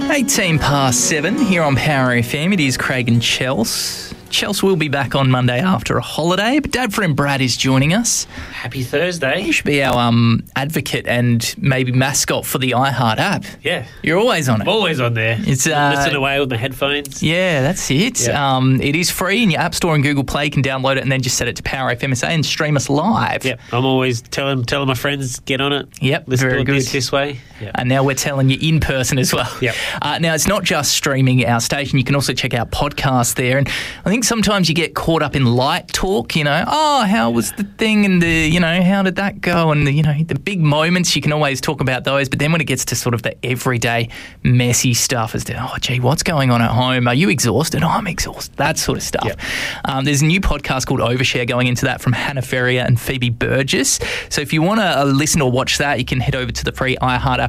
7:18 here on Power FM. It is Craig and Chels. Chels will be back on Monday after a holiday, but Dad friend Brad is joining us. Happy Thursday. You should be our advocate and maybe mascot for the iHeart app. Yeah. You're always on it. I'm always on there. It's listen away with my headphones. Yeah, that's it. Yeah. It is free in your App Store and Google Play. You can download it and then just set it to Power FM SA and stream us live. Yep. I'm always telling my friends, get on it. Yep, Let's very do good. this way. Yep. And now we're telling you in person as well. Yep. Now, it's not just streaming our station. You can also check out podcasts there. And I think sometimes you get caught up in light talk, how was the thing and how did that go? And the big moments, you can always talk about those. But then when it gets to sort of the everyday messy stuff as to, what's going on at home? Are you exhausted? Oh, I'm exhausted. That sort of stuff. Yep. There's a new podcast called Overshare going into that from Hannah Ferrier and Phoebe Burgess. So if you want to listen or watch that, you can head over to the free iHeart app